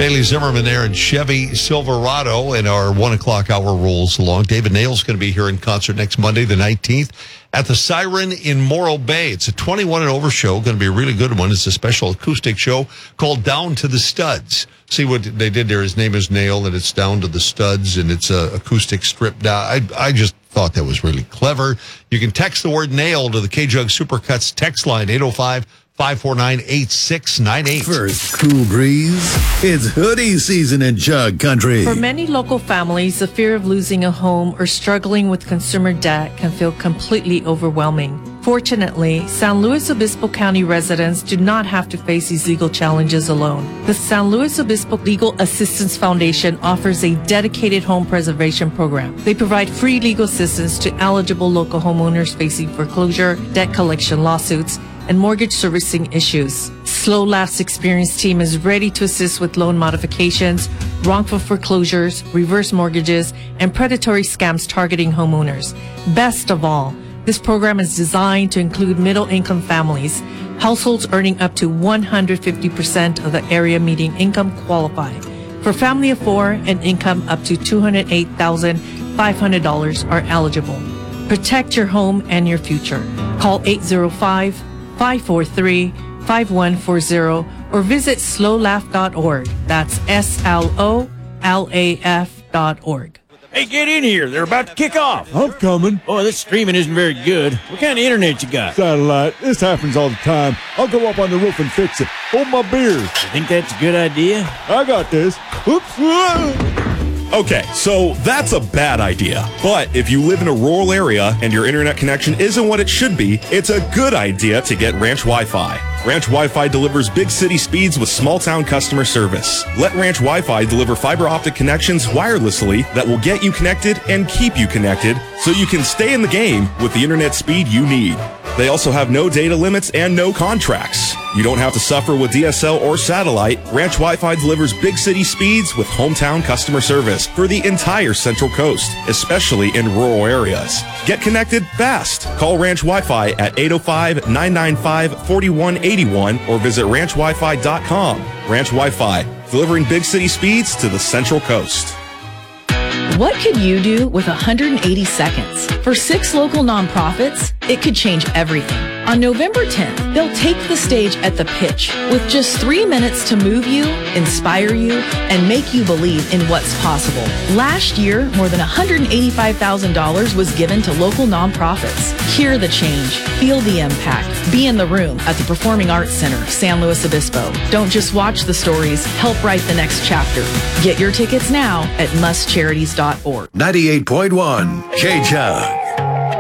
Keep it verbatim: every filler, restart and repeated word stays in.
Bailey Zimmerman there in Chevy Silverado, and our one o'clock hour rolls along. David Nail's going to be here in concert next Monday, the nineteenth, at the Siren in Morro Bay. It's a twenty-one and over show, going to be a really good one. It's a special acoustic show called Down to the Studs. See what they did there? His name is Nail, and it's Down to the Studs, and it's a acoustic stripped down. I, I just thought that was really clever. You can text the word Nail to the K-Jug Supercuts text line, eight oh five, five four nine, eight six nine eight. First cool breeze, it's hoodie season in Jug Country. For many local families, the fear of losing a home or struggling with consumer debt can feel completely overwhelming. Fortunately, San Luis Obispo County residents do not have to face these legal challenges alone. The San Luis Obispo Legal Assistance Foundation offers a dedicated home preservation program. They provide free legal assistance to eligible local homeowners facing foreclosure, debt collection lawsuits, and mortgage servicing issues. Slow Laugh's experienced team is ready to assist with loan modifications, wrongful foreclosures, reverse mortgages, and predatory scams targeting homeowners. Best of all, this program is designed to include middle-income families. Households earning up to one hundred fifty percent of the area median income qualify. For family of four, an income up to two hundred eight thousand five hundred dollars are eligible. Protect your home and your future. Call eight oh five, five four three, five one four zero or visit slow laugh dot org. That's S L O L A F dot org. Hey, get in here. They're about to kick off. I'm coming. Oh, this streaming isn't very good. What kind of internet you got? Satellite. This happens all the time. I'll go up on the roof and fix it. Hold my beer. You think that's a good idea? I got this. Oops. Okay, so that's a bad idea. But if you live in a rural area and your internet connection isn't what it should be, it's a good idea to get Ranch Wi-Fi. Ranch Wi-Fi delivers big city speeds with small town customer service. Let Ranch Wi-Fi deliver fiber optic connections wirelessly that will get you connected and keep you connected so you can stay in the game with the internet speed you need. They also have no data limits and no contracts. You don't have to suffer with D S L or satellite. Ranch Wi-Fi delivers big city speeds with hometown customer service for the entire Central Coast, especially in rural areas. Get connected fast. Call Ranch Wi-Fi at eight oh five, nine nine five, four one eight one or visit ranch wi fi dot com. Ranch Wi-Fi, delivering big city speeds to the Central Coast. What could you do with one hundred eighty seconds? For six local nonprofits, it could change everything. On November tenth, they'll take the stage at The Pitch with just three minutes to move you, inspire you, and make you believe in what's possible. Last year, more than one hundred eighty-five thousand dollars was given to local nonprofits. Hear the change, feel the impact, be in the room at the Performing Arts Center, San Luis Obispo. Don't just watch the stories, help write the next chapter. Get your tickets now at must charities dot org. ninety-eight point one K-Jug.